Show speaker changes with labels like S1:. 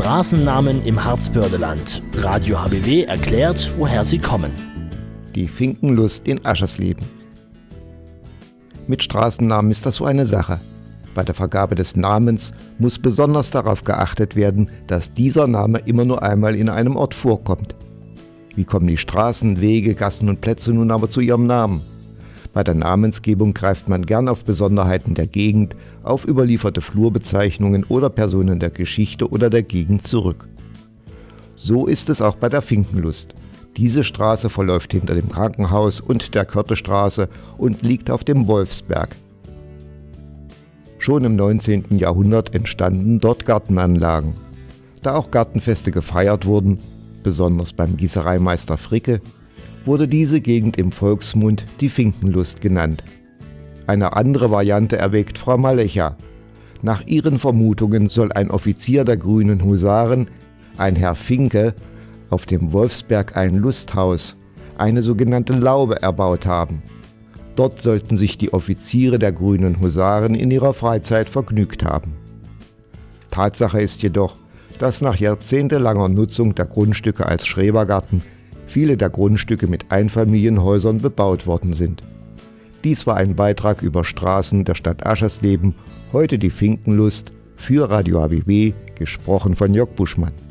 S1: Straßennamen im Harzbördeland. Radio HBW erklärt, woher sie kommen.
S2: Die Finkenlust in Aschersleben. Mit Straßennamen ist das so eine Sache. Bei der Vergabe des Namens muss besonders darauf geachtet werden, dass dieser Name immer nur einmal in einem Ort vorkommt. Wie kommen die Straßen, Wege, Gassen und Plätze nun aber zu ihrem Namen? Bei der Namensgebung greift man gern auf Besonderheiten der Gegend, auf überlieferte Flurbezeichnungen oder Personen der Geschichte oder der Gegend zurück. So ist es auch bei der Finkenlust. Diese Straße verläuft hinter dem Krankenhaus und der Körtestraße und liegt auf dem Wolfsberg. Schon im 19. Jahrhundert entstanden dort Gartenanlagen. Da auch Gartenfeste gefeiert wurden, besonders beim Gießereimeister Fricke, wurde diese Gegend im Volksmund die Finkenlust genannt. Eine andere Variante erwägt Frau Malecha. Nach ihren Vermutungen soll ein Offizier der Grünen Husaren, ein Herr Finke, auf dem Wolfsberg ein Lusthaus, eine sogenannte Laube, erbaut haben. Dort sollten sich die Offiziere der Grünen Husaren in ihrer Freizeit vergnügt haben. Tatsache ist jedoch, dass nach jahrzehntelanger Nutzung der Grundstücke als Schrebergarten viele der Grundstücke mit Einfamilienhäusern bebaut worden sind. Dies war ein Beitrag über Straßen der Stadt Aschersleben, heute die Finkenlust, für Radio HBW, gesprochen von Jörg Buschmann.